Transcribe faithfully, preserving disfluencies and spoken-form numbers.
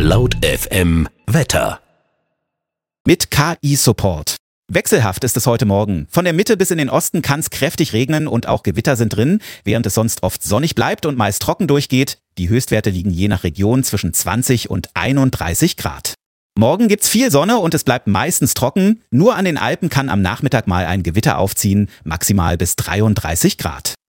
Laut F M Wetter. Mit K I-Support. Wechselhaft ist es heute Morgen. Von der Mitte bis in den Osten kann es kräftig regnen und auch Gewitter sind drin, während es sonst oft sonnig bleibt und meist trocken durchgeht. Die Höchstwerte liegen je nach Region zwischen zwanzig und einunddreißig Grad. Morgen gibt's viel Sonne und es bleibt meistens trocken. Nur an den Alpen kann am Nachmittag mal ein Gewitter aufziehen, maximal bis dreiunddreißig Grad.